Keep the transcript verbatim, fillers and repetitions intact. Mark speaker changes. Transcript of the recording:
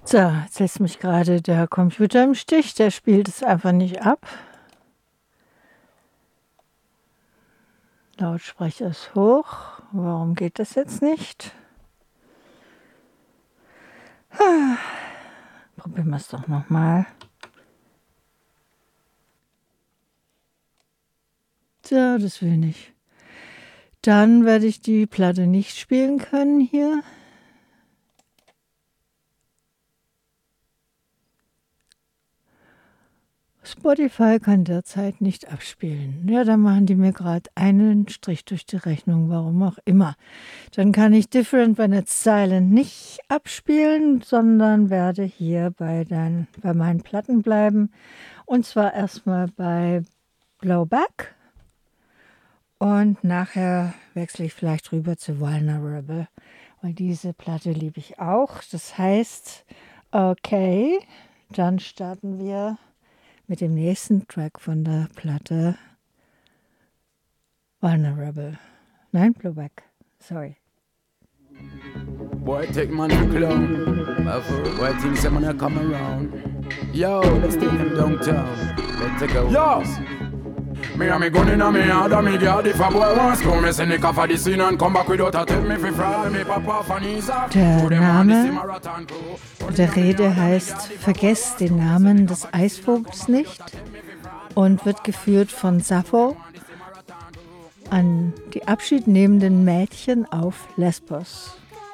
Speaker 1: So, jetzt lässt mich gerade der Computer im Stich, der spielt es einfach nicht ab. Lautsprecher ist hoch. Warum geht das jetzt nicht? Ah, probieren wir es doch nochmal. So, das will nicht. Dann werde ich die Platte nicht spielen können hier. Spotify kann derzeit nicht abspielen. Ja, dann machen die mir gerade einen Strich durch die Rechnung, warum auch immer. Dann kann ich Different When It's Silent nicht abspielen, sondern werde hier bei, den, bei meinen Platten bleiben. Und zwar erstmal bei Blowback. Und nachher wechsle ich vielleicht rüber zu Vulnerable, weil diese Platte liebe ich auch. Das heißt, okay, dann starten wir mit dem nächsten Track von der Platte Vulnerable. Nein, Blowback. Sorry.
Speaker 2: Boy, take man to clown. Boy, things say man come around. Yo, let's take them downtown. Let's take a Yo! Me and me gun inna me hand and me guard if a boy wants to me send the car for the scene and come back without a tell me fi fraud me papa for knees off.
Speaker 1: Der Name der Rede heißt Vergesst den Namen des Eisvogels nicht und wird geführt von Sappho an die abschiednehmenden Mädchen auf Lesbos.